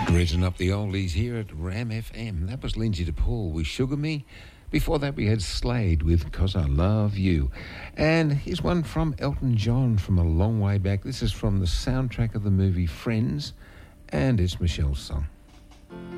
Dredging up the oldies here at Ram FM. That was Lindsay DePaul with Sugar Me. Before that, we had Slade with 'Cause I Love You. And here's one from Elton John from a long way back. This is from the soundtrack of the movie Friends, and it's Michelle's song.